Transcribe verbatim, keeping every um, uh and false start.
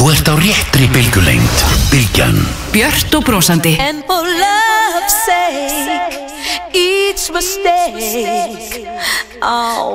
ert á réttri bylgjulengd. Bylgjan. Björt og brosandi. And for love's sake, each mistake, oh,